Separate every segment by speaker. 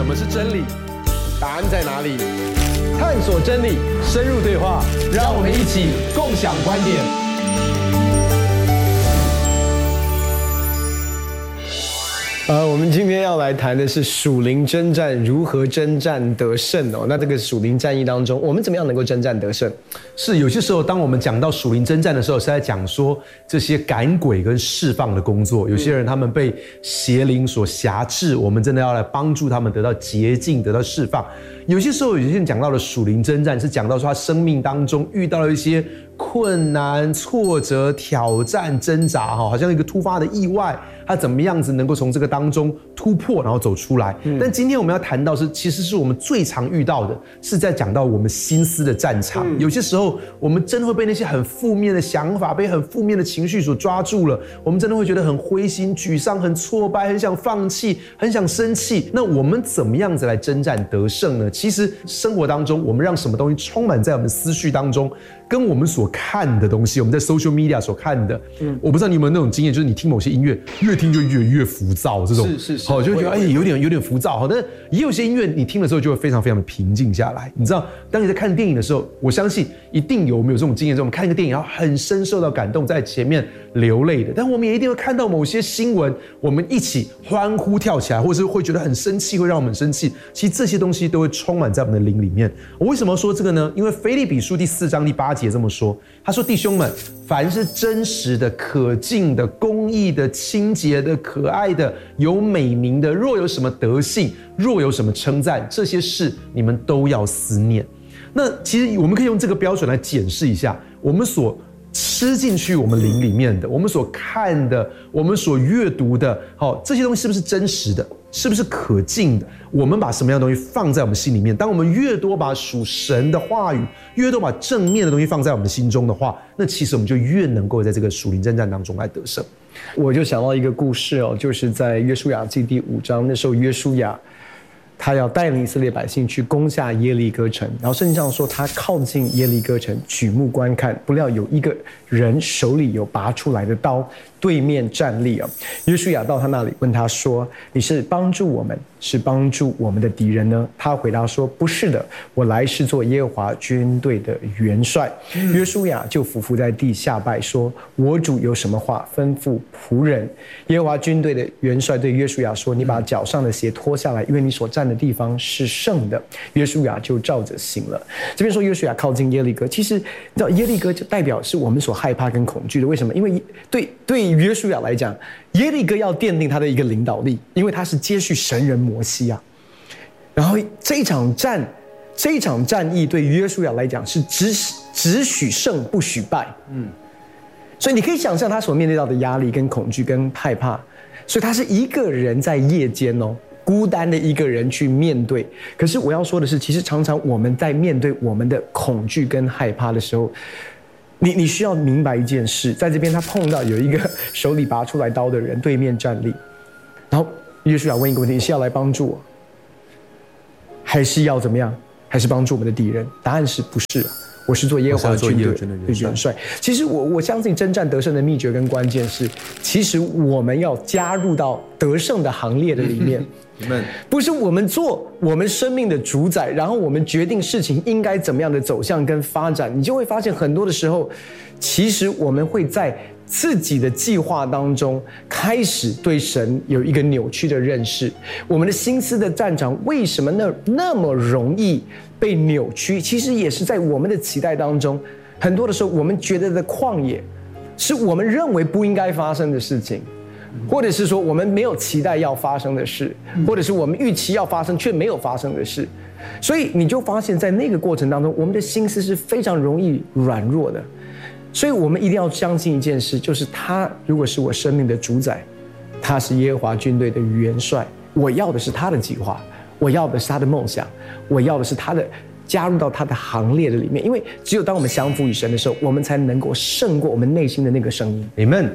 Speaker 1: 么是真理？答案在哪里？探索真理，深入对话，让我们一起共享观点。我们今天要来谈的是属灵征战如何征战得胜哦。那这个属灵战役当中，我们怎么样能够征战得胜？
Speaker 2: 是有些时候，当我们讲到属灵征战的时候，是在讲说这些赶鬼跟释放的工作。有些人他们被邪灵所辖制，我们真的要来帮助他们得到洁净，得到释放。有些时候，有些人讲到的属灵征战，是讲到说他生命当中遇到了一些困难、挫折、挑战、挣扎，好像一个突发的意外，他怎么样子能够从这个当中突破，然后走出来。但今天我们要谈到是，其实是我们最常遇到的，是在讲到我们心思的战场。有些时候，我们真的会被那些很负面的想法、被很负面的情绪所抓住了，我们真的会觉得很灰心、沮丧、很挫败、很想放弃、很想生气。那我们怎么样子来征战得胜呢？其实生活当中，我们让什么东西充满在我们思绪当中，跟我们所看的东西，我们在 social media 所看的，我不知道你有没有那种经验，就是你听某些音乐，越听就越浮躁，这种好就会觉得有点浮躁。好，但也有些音乐你听了之后就会非常非常的平静下来。你知道，当你在看电影的时候，我相信一定有没有这种经验，就是我们看一个电影，然后很深受到感动，在前面流泪的。但我们也一定会看到某些新闻，我们一起欢呼跳起来，或是会觉得很生气，会让我们生气。其实这些东西都会充满在我们的灵里面。我为什么说这个呢？因为腓立比书第4章第8节这么说，他说：“弟兄们，凡是真实的、可敬的、公义的、清洁的、可爱的、有美名的，若有什么德性，若有什么称赞，这些事你们都要思念。”那其实我们可以用这个标准来检视一下，我们所吃进去我们灵里面的，我们所看的，我们所阅读的，这些东西是不是真实的？是不是可敬的？我们把什么样的东西放在我们心里面？当我们越多把属神的话语，越多把正面的东西放在我们的心中的话，那其实我们就越能够在这个属灵征战当中来得胜。
Speaker 1: 我就想到一个故事哦，就是在约书亚记第5章，那时候约书亚他要带领以色列百姓去攻下耶利哥城，然后圣经上说他靠近耶利哥城，举目观看，不料有一个人手里有拔出来的刀，对面站立啊。约书亚到他那里问他说：“你是帮助我们，是帮助我们的敌人呢？”他回答说：“不是的，我来是做耶和华军队的元帅。”约书亚就俯伏在地下拜说：“我主有什么话吩咐仆人？”耶和华军队的元帅对约书亚说：“你把脚上的鞋脱下来，因为你所站的地方是圣的。”约书亚就照着行了。这边说约书亚靠近耶利哥，其实你知道耶利哥就代表是我们所害怕跟恐惧的。为什么？因为对约书亚来讲，耶利哥要奠定他的一个领导力，因为他是接续神人摩西啊。然后这一场战役对约书亚来讲是只许胜不许败。所以你可以想象他所面对到的压力跟恐惧跟害怕，所以他是一个人在夜间孤单的一个人去面对。可是我要说的是，其实常常我们在面对我们的恐惧跟害怕的时候，你需要明白一件事，在这边他碰到有一个手里拔出来刀的人对面站立，然后约书亚问一个问题：你是要来帮助我，还是要怎么样？还是帮助我们的敌人？答案是不是？我是做耶和华军队的元帅。其实我相信征战得胜的秘诀跟关键是，其实我们要加入到得胜的行列的里面。不是我们做我们生命的主宰，然后我们决定事情应该怎么样的走向跟发展，你就会发现很多的时候，其实我们会在自己的计划当中开始对神有一个扭曲的认识。我们的心思的战场为什么那么容易被扭曲？其实也是在我们的期待当中，很多的时候我们觉得的旷野是我们认为不应该发生的事情，或者是说我们没有期待要发生的事，或者是我们预期要发生却没有发生的事。所以你就发现在那个过程当中，我们的心思是非常容易软弱的。所以我们一定要相信一件事，就是他如果是我生命的主宰，他是耶和华军队的元帅，我要的是他的计划，我要的是他的梦想，我要的是他的加入到他的行列的里面。因为只有当我们降服于神的时候，我们才能够胜过我们内心的那个声音。
Speaker 2: Amen。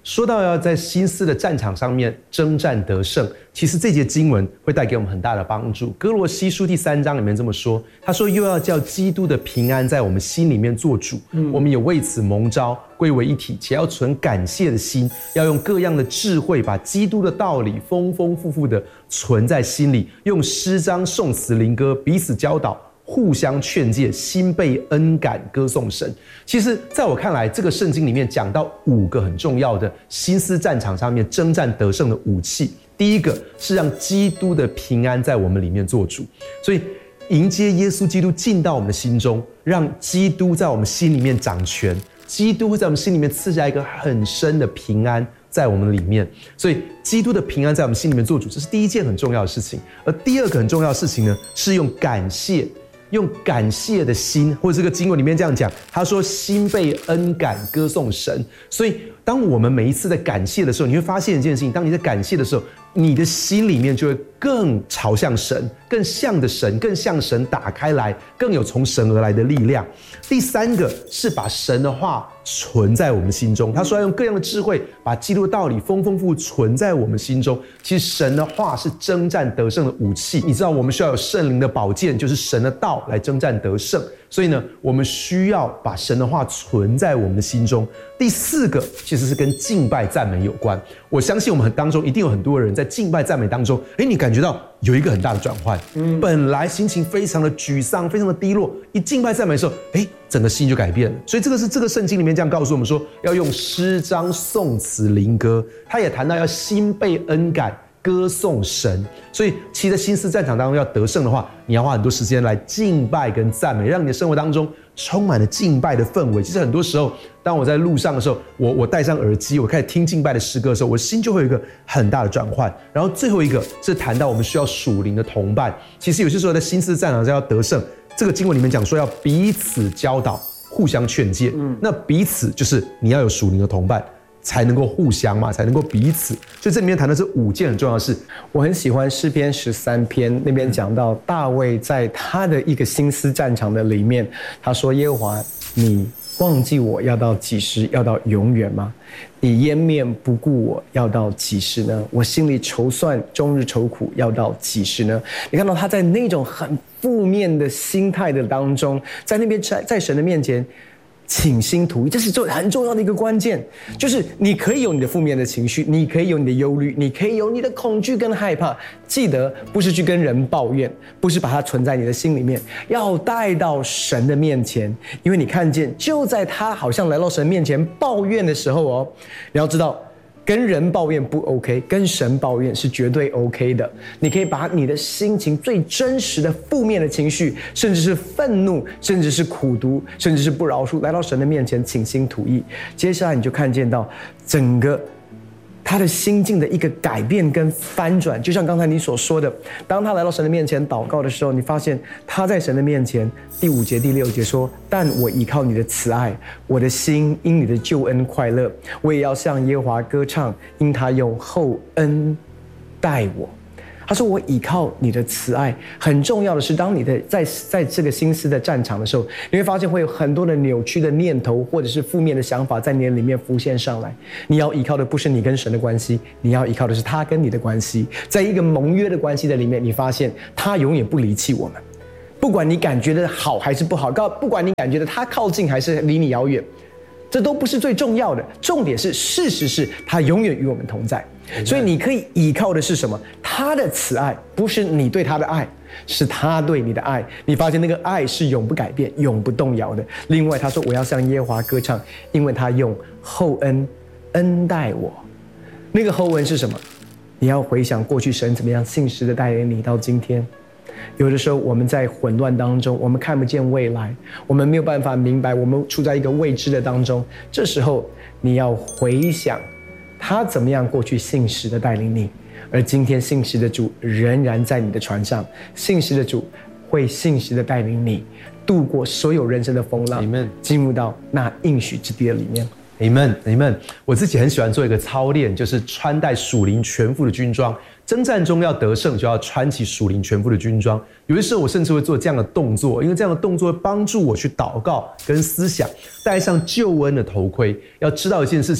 Speaker 2: 说到要在心思的战场上面征战得胜，其实这节经文会带给我们很大的帮助。哥罗西书第3章里面这么说，他说又要叫基督的平安在我们心里面做主，我们也为此蒙召归为一体，且要存感谢的心，要用各样的智慧把基督的道理丰丰富富的存在心里，用诗章颂词灵歌彼此教导，互相劝诫，心被恩感，歌颂神。其实在我看来，这个圣经里面讲到5个很重要的心思战场上面征战得胜的武器。第一个是让基督的平安在我们里面做主，所以迎接耶稣基督进到我们的心中，让基督在我们心里面掌权，基督会在我们心里面赐下一个很深的平安在我们里面，所以基督的平安在我们心里面做主，这是第一件很重要的事情。而第二个很重要的事情呢，是用感谢的心，或者这个经文里面这样讲，他说心被恩感，歌颂神。所以当我们每一次在感谢的时候，你会发现一件事情，当你在感谢的时候，你的心里面就会更朝向神，更向着神，更向神打开来，更有从神而来的力量。第三个是把神的话存在我们心中，他说要用各样的智慧把基督的道理丰丰富富存在我们心中。其实神的话是征战得胜的武器，你知道我们需要有圣灵的宝剑，就是神的道来征战得胜。所以呢，我们需要把神的话存在我们的心中。第四个其实是跟敬拜赞美有关。我相信我们当中一定有很多人在敬拜赞美当中，你感觉到有一个很大的转换，本来心情非常的沮丧，非常的低落，一敬拜赞美的时候，整个心就改变了。所以这个是这个圣经里面这样告诉我们说，要用诗章颂词灵歌。他也谈到要心被恩感，歌颂神。所以其实在心思战场当中要得胜的话，你要花很多时间来敬拜跟赞美，让你的生活当中充满了敬拜的氛围。其实很多时候当我在路上的时候，我戴上耳机，我开始听敬拜的诗歌的时候，我心就会有一个很大的转换。然后最后一个是谈到我们需要属灵的同伴。其实有些时候在心思战场上要得胜，这个经文里面讲说要彼此教导，互相劝诫。那彼此就是你要有属灵的同伴，才能够互相嘛，才能够彼此。所以这里面谈的这5件很重要的事。
Speaker 1: 我很喜欢诗篇13篇那边讲到大卫在他的一个心思战场的里面，他说耶和华，你忘记我要到几时？要到永远吗？你掩面不顾我要到几时呢？我心里筹算，终日愁苦，要到几时呢？你看到他在那种很负面的心态的当中，在那边在神的面前倾心吐意，这是很重要的一个关键。就是你可以有你的负面的情绪，你可以有你的忧虑，你可以有你的恐惧跟害怕，记得不是去跟人抱怨，不是把它存在你的心里面，要带到神的面前。因为你看见就在他好像来到神面前抱怨的时候你要知道跟人抱怨不 OK， 跟神抱怨是绝对 OK 的。你可以把你的心情最真实的负面的情绪，甚至是愤怒，甚至是苦毒，甚至是不饶恕，来到神的面前倾心吐意。接下来你就看见到整个他的心境的一个改变跟翻转。就像刚才你所说的，当他来到神的面前祷告的时候，你发现他在神的面前，第5节第6节说，但我依靠你的慈爱，我的心因你的救恩快乐，我也要向耶和华歌唱，因他用厚恩待我。他说我倚靠你的慈爱。很重要的是，当你在这个心思的战场的时候，你会发现会有很多的扭曲的念头或者是负面的想法在你的里面浮现上来。你要依靠的不是你跟神的关系，你要依靠的是他跟你的关系。在一个盟约的关系的里面，你发现他永远不离弃我们，不管你感觉的好还是不好，不管你感觉的他靠近还是离你遥远，这都不是最重要的。重点是事实是他永远与我们同在。所以你可以依靠的是什么？他的慈爱，不是你对他的爱，是他对你的爱。你发现那个爱是永不改变，永不动摇的。另外他说我要向耶和华歌唱，因为他用厚恩恩待我。那个厚恩是什么？你要回想过去神怎么样信实的带领你到今天。有的时候我们在混乱当中，我们看不见未来，我们没有办法明白，我们处在一个未知的当中。这时候你要回想他怎么样过去信实的带领你，而今天信实的主仍然在你的船上，信实的主会信实的带领你度过所有人生的风浪，
Speaker 2: Amen，
Speaker 1: 进入到那应许之地的里面。
Speaker 2: Amen Amen。 我自己很喜欢做一个操练，就是穿戴属灵全副的军装。征战中要得胜，就要穿起属灵全副的军装。有的时候我甚至会做这样的动作，因为这样的动作会帮助我去祷告跟思想。戴上救恩的头盔，要知道一件事情，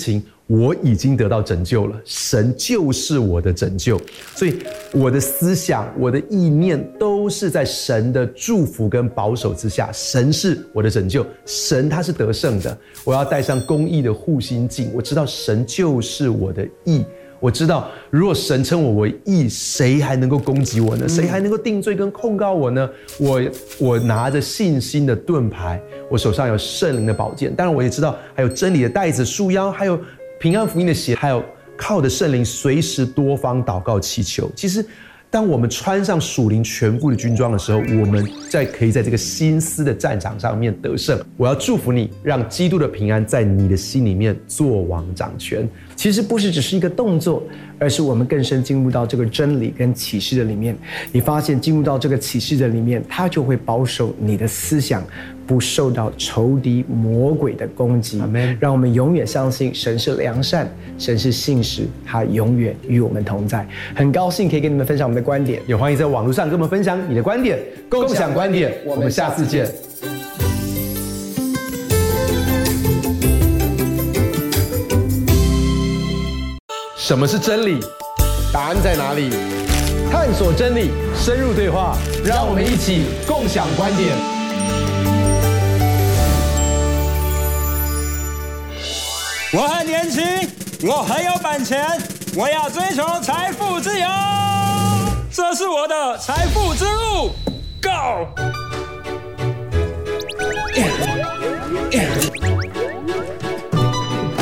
Speaker 2: 我已经得到拯救了，神就是我的拯救，所以我的思想、我的意念都是在神的祝福跟保守之下。神是我的拯救，神他是得胜的。我要戴上公义的护心镜，我知道神就是我的义。我知道，如果神称我为义，谁还能够攻击我呢？谁还能够定罪跟控告我呢？我拿着信心的盾牌，我手上有圣灵的宝剑，当然我也知道还有真理的带子束腰，还有平安福音的鞋，还有靠着圣灵随时多方祷告祈求。其实当我们穿上属灵全副的军装的时候，我们可以在这个心思的战场上面得胜。我要祝福你，让基督的平安在你的心里面作王掌权。
Speaker 1: 其实不是只是一个动作，而是我们更深进入到这个真理跟启示的里面。你发现进入到这个启示的里面，它就会保守你的思想不受到仇敌魔鬼的攻击。
Speaker 2: Amen。
Speaker 1: 让我们永远相信神是良善，神是信实，他永远与我们同在。很高兴可以跟你们分享我们的观点，
Speaker 2: 也欢迎在网络上跟我们分享你的观点，共享观点。我们下次见。什么是真理？答案在哪里？探索真理，深入对话，让我们一起共享观点。
Speaker 3: 我很年轻，我很有本钱，我要追求财富自由，这是我的财富之路。Go！